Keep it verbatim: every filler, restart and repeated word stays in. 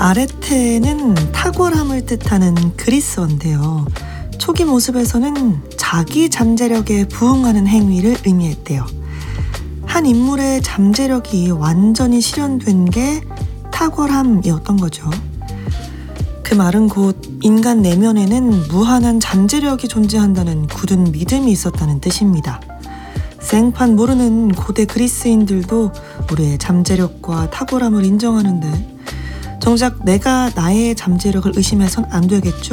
아레테는 탁월함을 뜻하는 그리스어인데요. 초기 모습에서는 자기 잠재력에 부응하는 행위를 의미했대요. 한 인물의 잠재력이 완전히 실현된 게 탁월함이었던 거죠. 그 말은 곧 인간 내면에는 무한한 잠재력이 존재한다는 굳은 믿음이 있었다는 뜻입니다. 생판 모르는 고대 그리스인들도 우리의 잠재력과 탁월함을 인정하는데 정작 내가 나의 잠재력을 의심해선 안 되겠죠?